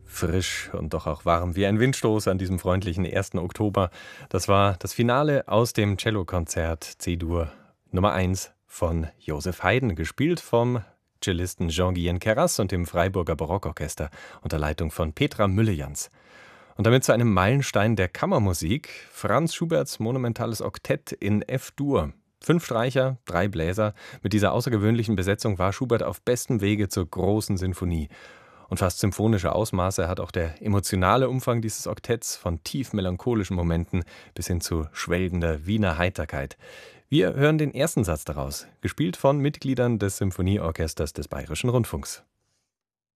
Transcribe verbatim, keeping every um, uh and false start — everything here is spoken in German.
Frisch und doch auch warm wie ein Windstoß an diesem freundlichen ersten Oktober. Das war das Finale aus dem Cellokonzert C-Dur Nummer eins von Joseph Haydn, gespielt vom Cellisten Jean-Guyen Queyras und dem Freiburger Barockorchester unter Leitung von Petra Müllejans. Und damit zu einem Meilenstein der Kammermusik: Franz Schuberts monumentales Oktett in F-Dur. Fünf Streicher, drei Bläser. Mit dieser außergewöhnlichen Besetzung war Schubert auf bestem Wege zur großen Sinfonie. Und fast symphonische Ausmaße hat auch der emotionale Umfang dieses Oktetts, von tief melancholischen Momenten bis hin zu schwelgender Wiener Heiterkeit. Wir hören den ersten Satz daraus, gespielt von Mitgliedern des Symphonieorchesters des Bayerischen Rundfunks.